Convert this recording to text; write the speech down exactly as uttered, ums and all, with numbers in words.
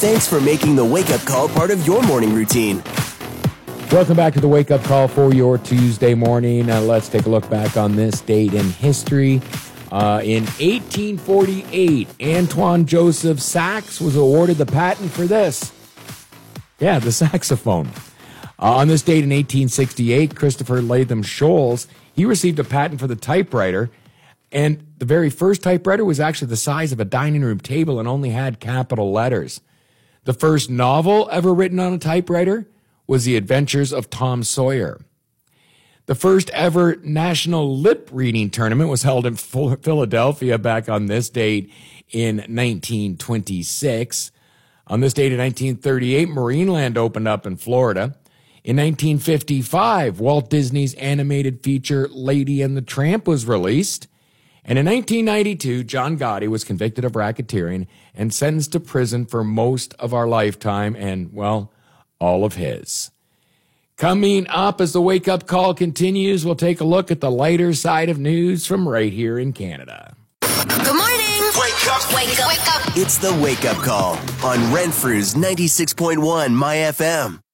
Thanks for making the Wake Up Call part of your morning routine. Welcome back to the Wake Up Call for your Tuesday morning. Uh, let's take a look back on this date in history. Uh, in eighteen forty-eight, Antoine Joseph Sax was awarded the patent for this. Yeah, the saxophone. Uh, on this date in eighteen sixty-eight, Christopher Latham Scholes, he received a patent for the typewriter. And the very first typewriter was actually the size of a dining room table and only had capital letters. The first novel ever written on a typewriter was The Adventures of Tom Sawyer. The first ever national lip reading tournament was held in Philadelphia back on this date in nineteen twenty-six. On this date in nineteen thirty-eight, Marineland opened up in Florida. In nineteen fifty-five, Walt Disney's animated feature Lady and the Tramp was released. And in nineteen ninety-two, John Gotti was convicted of racketeering and sentenced to prison for most of our lifetime and, well, all of his. Coming up as the Wake Up Call continues, we'll take a look at the lighter side of news from right here in Canada. Good morning. Wake up. Wake up. Wake up. It's the Wake Up Call on Renfrew's ninety-six point one My F M.